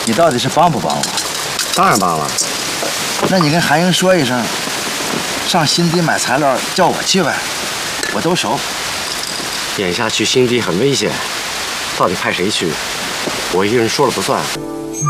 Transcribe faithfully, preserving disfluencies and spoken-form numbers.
你到底是帮不帮我？ 当然帮了。 那你跟韩英说一声，上新地买材料叫我去呗，我都熟。 眼下去新地很危险，到底派谁去，我一个人说了不算。